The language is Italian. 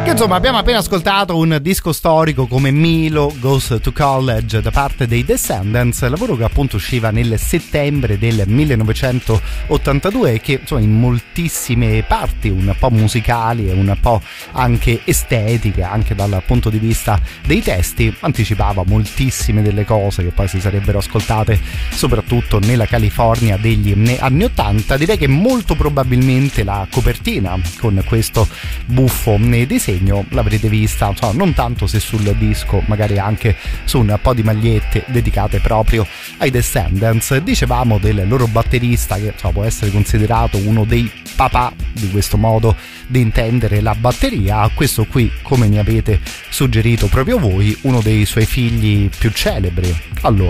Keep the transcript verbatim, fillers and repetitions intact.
Che insomma abbiamo appena ascoltato un disco storico come Milo Goes to College da parte dei Descendants, lavoro che appunto usciva nel settembre del millenovecentottantadue e che insomma in moltissime parti un po' musicali e un po' anche estetiche, anche dal punto di vista dei testi, anticipava moltissime delle cose che poi si sarebbero ascoltate soprattutto nella California degli anni ottanta. Direi che molto probabilmente la copertina con questo buffo disegno l'avrete vista, insomma, non tanto se sul disco, magari anche su un po' di magliette dedicate proprio ai Descendants. Dicevamo del loro batterista che insomma, può essere considerato uno dei papà di questo modo di intendere la batteria. Questo qui, come mi avete suggerito proprio voi, uno dei suoi figli più celebri. Allora